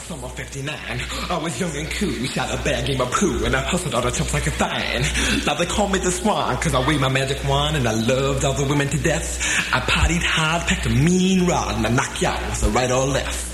Summer 59. I was young and cool, shot a bad game of poo, and I hustled all the chumps like a thing. Now they call me the Swan, cause I wave my magic wand, and I loved all the women to death. I partied hard, packed a mean rod, and I knock you out with a right or left.